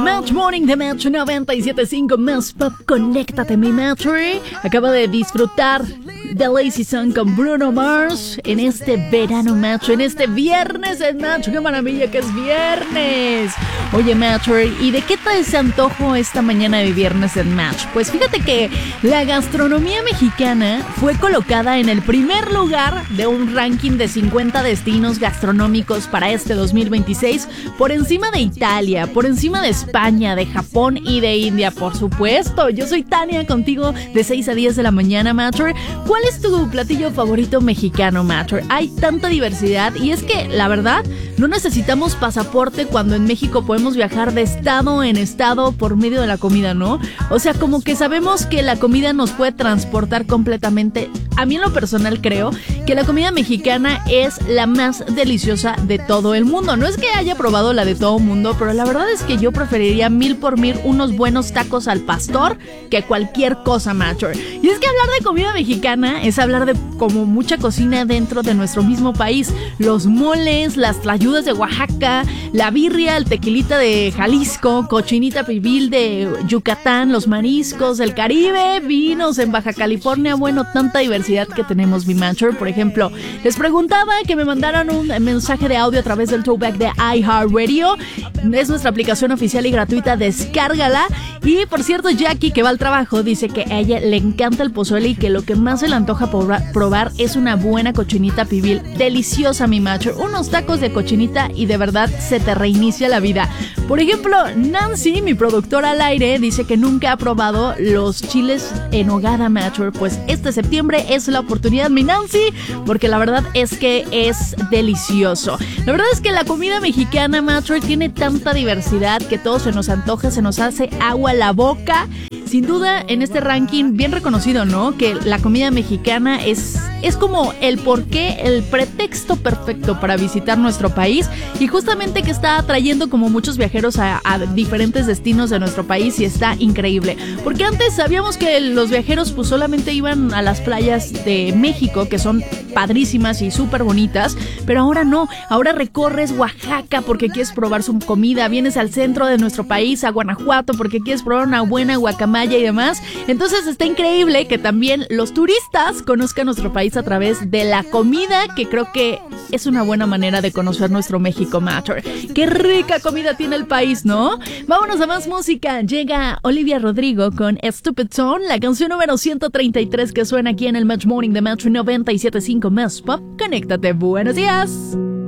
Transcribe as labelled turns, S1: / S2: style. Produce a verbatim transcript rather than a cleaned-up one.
S1: Match Morning de Match noventa y siete punto cinco Más Pop. Conéctate, mi Match. Acaba de disfrutar The Lazy Song con Bruno Mars en este verano, Match, en este viernes en Match. ¡Qué maravilla que es viernes! Oye, Match, ¿y de qué trae ese antojo esta mañana de viernes en Match? Pues fíjate que la gastronomía mexicana fue colocada en el primer lugar de un ranking de cincuenta destinos gastronómicos para este dos mil veintiséis, por encima de Italia, por encima de España, de Japón y de India, por supuesto. Yo soy Tania, contigo de seis a diez de la mañana, Matcher. ¿Cuál es tu platillo favorito mexicano, Matcher? Hay tanta diversidad y es que, la verdad, no necesitamos pasaporte cuando en México podemos viajar de estado en estado por medio de la comida, ¿no? O sea, como que sabemos que la comida nos puede transportar completamente. A mí en lo personal creo que la comida mexicana es la más deliciosa de todo el mundo. No es que haya probado la de todo el mundo, pero la verdad es que yo preferiría mil por mil unos buenos tacos al pastor que cualquier cosa, Matcher. Y es que hablar de comida mexicana es hablar de como mucha cocina dentro de nuestro mismo país. Los moles, las tlayudas de Oaxaca, la birria, el tequilita de Jalisco, cochinita pibil de Yucatán, los mariscos del Caribe, vinos en Baja California. Bueno, tanta diversidad que tenemos, mi Matcher. Por ejemplo, les preguntaba que me mandaran un mensaje de audio a través del throwback de iHeartRadio. Es nuestra aplicación oficial y gratuita, descárgala. Y por cierto, Jackie, que va al trabajo, dice que a ella le encanta el pozole y que lo que más se le antoja probar es una buena cochinita pibil. Deliciosa, mi Matcher. Unos tacos de cochinita y de verdad se te reinicia la vida. Por ejemplo, Nancy, mi productora al aire, dice que nunca ha probado los chiles en nogada, Matcher. Pues este septiembre es la oportunidad, mi Nancy, porque la verdad es que es delicioso. La verdad es que la comida mexicana, Matcher, tiene tanta diversidad que todo se nos antoja, se nos hace agua la boca. Sin duda, en este ranking bien reconocido, ¿no? Que la comida mexicana es, es como el porqué, el pretexto perfecto para visitar nuestro país y justamente que está atrayendo como muchos viajeros a, a diferentes destinos de nuestro país y está increíble. Porque antes sabíamos que los viajeros pues solamente iban a las playas de México, que son padrísimas y súper bonitas, pero ahora no, ahora recorres Oaxaca porque quieres probar su comida, vienes al centro de nuestro país, a Guanajuato, porque quieres probar una buena guacamaya y demás. Entonces está increíble que también los turistas conozcan nuestro país a través de la comida, que creo que es una buena manera de conocer nuestro México, Matcher. Qué rica comida tiene el país, ¿no? Vámonos a más música. Llega Olivia Rodrigo con Stupid Song, la canción número ciento treinta y tres que suena aquí en el Match Morning de Match noventa y siete punto cinco Más Pop. Conéctate, buenos días.